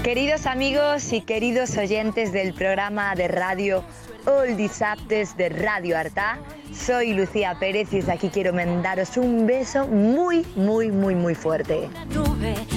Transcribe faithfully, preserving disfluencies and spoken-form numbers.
Queridos amigos y queridos oyentes del programa de radio All Disaptes de Radio Artà, soy Lucía Pérez y desde aquí quiero mandaros un beso muy, muy, muy, muy fuerte.